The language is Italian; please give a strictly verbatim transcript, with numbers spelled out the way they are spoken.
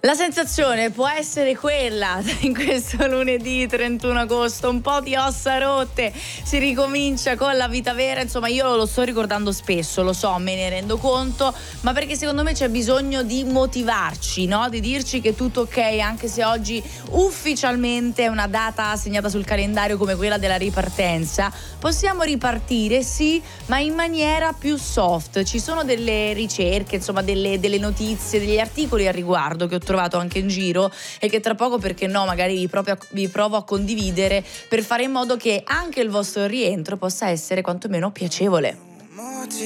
La sensazione può essere quella in questo lunedì trentuno agosto, un po' di ossa rotte, si ricomincia con la vita vera, insomma io lo sto ricordando spesso, lo so, me ne rendo conto, ma perché secondo me c'è bisogno di motivarci, no? Di dirci che tutto ok, anche se oggi ufficialmente è una data segnata sul calendario come quella della ripartenza, possiamo ripartire sì, ma in maniera più soft. Ci sono delle ricerche, insomma delle, delle notizie, degli articoli al riguardo che ho trovato anche in giro e che tra poco, perché no, magari vi, proprio, vi provo a condividere per fare in modo che anche il vostro rientro possa essere quantomeno piacevole.